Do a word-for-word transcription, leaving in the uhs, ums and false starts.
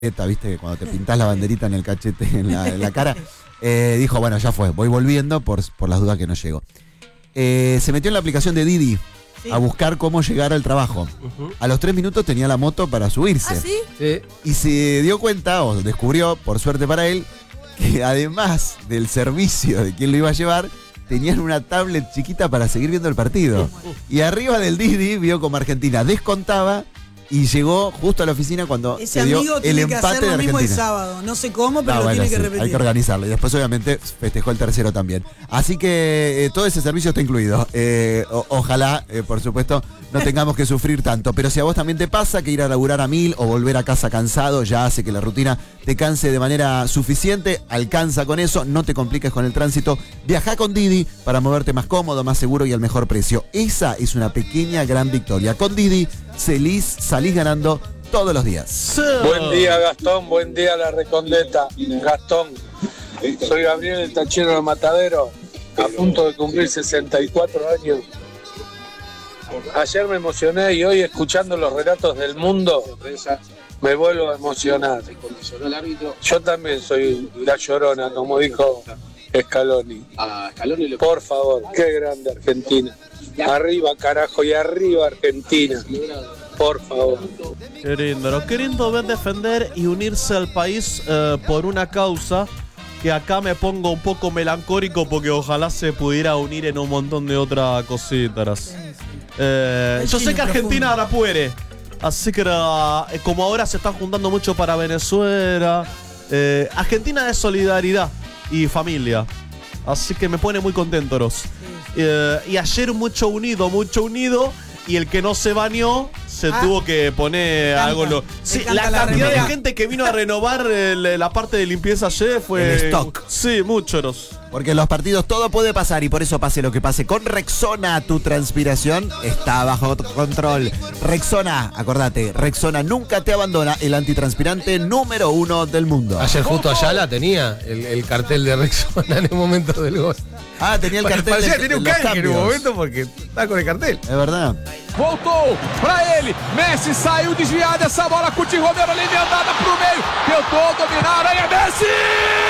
¿viste? Cuando te pintás la banderita en el cachete, en la, en la cara, eh, dijo, bueno, ya fue, voy volviendo por, por las dudas que no llego. Eh, se metió en la aplicación de Didi sí. a buscar cómo llegar al trabajo. Uh-huh. A los tres minutos tenía la moto para subirse. ¿Ah, sí? Sí. Y se dio cuenta, o descubrió, por suerte para él, que además del servicio de quien lo iba a llevar, tenían una tablet chiquita para seguir viendo el partido. Y arriba del Didi vio como Argentina descontaba y llegó justo a la oficina cuando Ese se dio amigo el tiene que empate hacer de lo mismo Argentina. el sábado. No sé cómo, pero no, lo bueno, tiene sí, que repetir. hay que organizarlo. Y después, obviamente, festejó el tercero también. Así que eh, todo ese servicio está incluido. Eh, o, ojalá, eh, por supuesto, no tengamos que sufrir tanto. Pero si a vos también te pasa que ir a laburar a mil o volver a casa cansado ya hace que la rutina te canse de manera suficiente, alcanza con eso, no te compliques con el tránsito. Viajá con Didi para moverte más cómodo, más seguro y al mejor precio. Esa es una pequeña gran victoria. Con Didi, salís, salís ganando todos los días. Sí. Buen día, Gastón, buen día, La Recondeta. Gastón, soy Gabriel, el tachero de Matadero, a punto de cumplir sesenta y cuatro años. Ayer me emocioné y hoy, escuchando los relatos del mundo, me vuelvo a emocionar. Yo también soy la llorona, como dijo Scaloni. Por favor, qué grande Argentina. Arriba, carajo, y arriba Argentina. Por favor. Qué lindo, ¿no? Qué lindo ver defender y unirse al país eh, por una causa que acá me pongo un poco melancólico porque ojalá se pudiera unir en un montón de otras cositas. Eh, yo sé que Argentina ahora puede, así que eh, como ahora se están juntando mucho para Venezuela, eh, Argentina es solidaridad y familia, así que me pone muy contento, Ros. Eh, y ayer mucho unido, mucho unido. Y el que no se bañó se ah, tuvo que poner algo. Lo, sí, la, la cantidad de gente que vino a renovar el, la parte de limpieza ayer fue. El stock. Sí, muchos. Porque en los partidos todo puede pasar y por eso pase lo que pase. Con Rexona tu transpiración está bajo control. Rexona, acordate, Rexona nunca te abandona, el antitranspirante número uno del mundo. Ayer justo Ayala tenía el, el cartel de Rexona en el momento del gol. Ah, tenía el cartel. Parecía, de, tenía un canje en un momento porque está con el cartel. Es verdad. Voltou pra ele. Messi saiu desviado essa bola. Coutinho Romero, linha andada pro meio. Tentou dominar. Aí é Messi!